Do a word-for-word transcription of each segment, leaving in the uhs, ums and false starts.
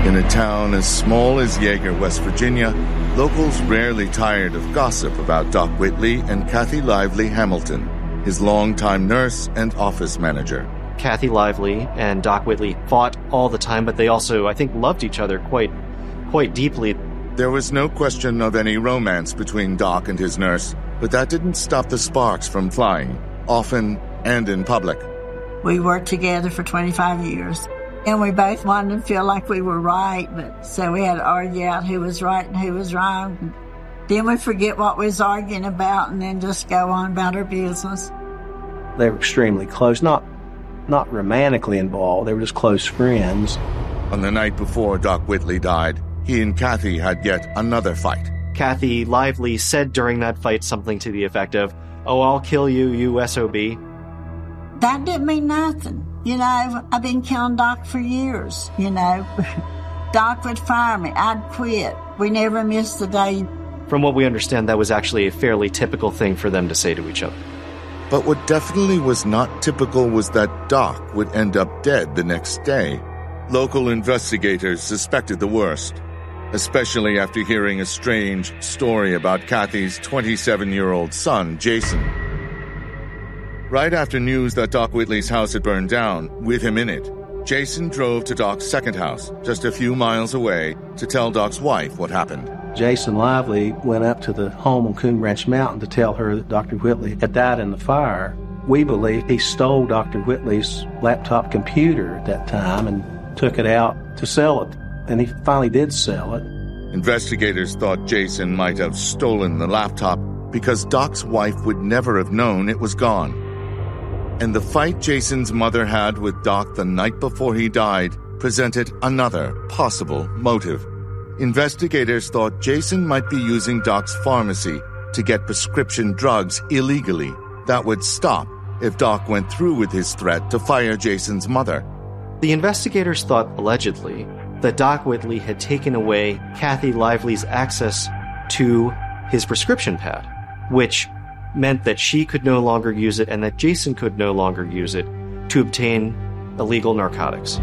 In a town as small as Yeager, West Virginia, locals rarely tired of gossip about Doc Whitley and Kathy Lively Hamilton, his longtime nurse and office manager. Kathy Lively and Doc Whitley fought all the time, but they also, I think, loved each other quite, quite deeply. There was no question of any romance between Doc and his nurse, but that didn't stop the sparks from flying, often and in public. We worked together for twenty-five years. And we both wanted to feel like we were right, but so we had to argue out who was right and who was wrong. Then we forget what we was arguing about and then just go on about our business. They were extremely close, not not romantically involved. They were just close friends. On the night before Doc Whitley died, he and Kathy had yet another fight. Kathy Lively said during that fight something to the effect of, "Oh, I'll kill you, you S O B." That didn't mean nothing. You know, I've been killing Doc for years, you know. Doc would fire me. I'd quit. We never missed a day. From what we understand, that was actually a fairly typical thing for them to say to each other. But what definitely was not typical was that Doc would end up dead the next day. Local investigators suspected the worst, especially after hearing a strange story about Kathy's twenty-seven-year-old son, Jason. Right after news that Doc Whitley's house had burned down, with him in it, Jason drove to Doc's second house, just a few miles away, to tell Doc's wife what happened. Jason Lively went up to the home on Coon Ranch Mountain to tell her that Doctor Whitley had died in the fire. We believe he stole Doctor Whitley's laptop computer at that time and took it out to sell it, and he finally did sell it. Investigators thought Jason might have stolen the laptop because Doc's wife would never have known it was gone. And the fight Jason's mother had with Doc the night before he died presented another possible motive. Investigators thought Jason might be using Doc's pharmacy to get prescription drugs illegally. That would stop if Doc went through with his threat to fire Jason's mother. The investigators thought, allegedly, that Doc Whitley had taken away Kathy Lively's access to his prescription pad, which meant that she could no longer use it and that Jason could no longer use it to obtain illegal narcotics.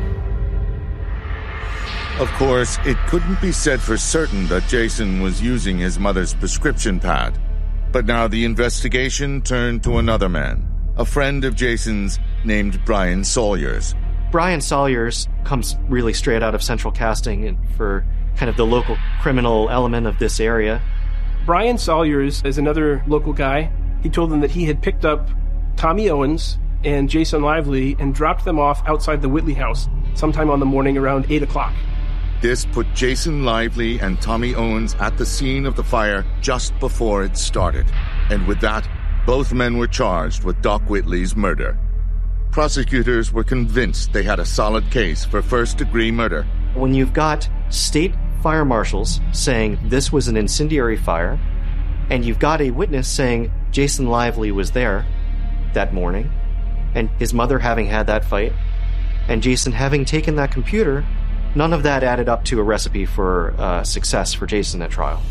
Of course, it couldn't be said for certain that Jason was using his mother's prescription pad. But now the investigation turned to another man, a friend of Jason's named Brian Sawyers. Brian Sawyers comes really straight out of Central Casting and for kind of the local criminal element of this area. Brian Sawyers is another local guy. He told them that he had picked up Tommy Owens and Jason Lively and dropped them off outside the Whitley house sometime on the morning around eight o'clock. This put Jason Lively and Tommy Owens at the scene of the fire just before it started. And with that, both men were charged with Doc Whitley's murder. Prosecutors were convinced they had a solid case for first-degree murder. When you've got state fire marshals saying this was an incendiary fire, and you've got a witness saying Jason Lively was there that morning, and his mother having had that fight, and Jason having taken that computer, none of that added up to a recipe for uh, success for Jason at trial.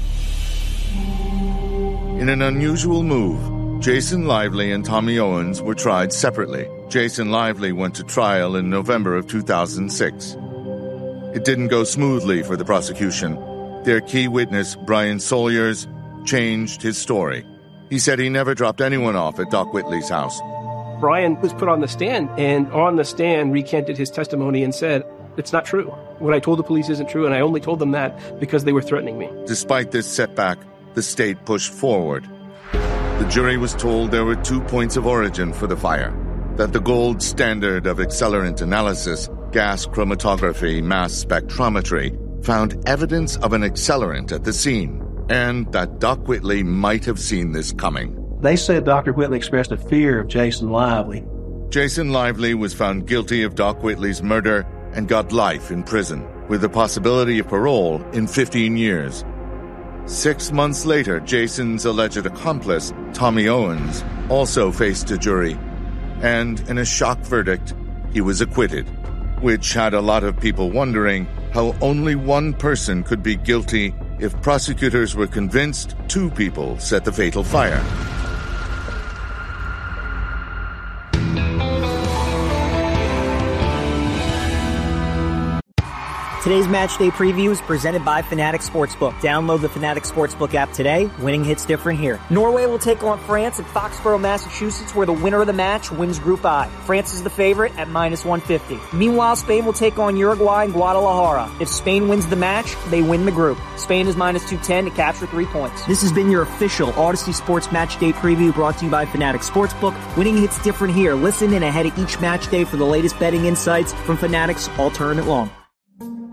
In an unusual move, Jason Lively and Tommy Owens were tried separately. Jason Lively went to trial in November of two thousand six. It didn't go smoothly for the prosecution. Their key witness, Brian Sawyers, changed his story. He said he never dropped anyone off at Doc Whitley's house. Brian was put on the stand, and on the stand recanted his testimony and said, "It's not true. What I told the police isn't true, and I only told them that because they were threatening me." Despite this setback, the state pushed forward. The jury was told there were two points of origin for the fire, that the gold standard of accelerant analysis, gas chromatography, mass spectrometry, found evidence of an accelerant at the scene, and that Doc Whitley might have seen this coming. They said Doctor Whitley expressed a fear of Jason Lively. Jason Lively was found guilty of Doc Whitley's murder and got life in prison, with the possibility of parole in fifteen years. Six months later, Jason's alleged accomplice, Tommy Owens, also faced a jury, and in a shock verdict, he was acquitted, which had a lot of people wondering how only one person could be guilty if prosecutors were convinced two people set the fatal fire. Today's match day preview is presented by Fanatics Sportsbook. Download the Fanatics Sportsbook app today. Winning hits different here. Norway will take on France at Foxborough, Massachusetts, where the winner of the match wins Group I. France is the favorite at minus one fifty. Meanwhile, Spain will take on Uruguay in Guadalajara. If Spain wins the match, they win the group. Spain is minus two ten to capture three points. This has been your official Odyssey Sports Match Day preview brought to you by Fanatics Sportsbook. Winning hits different here. Listen in ahead of each match day for the latest betting insights from Fanatics all tournament long.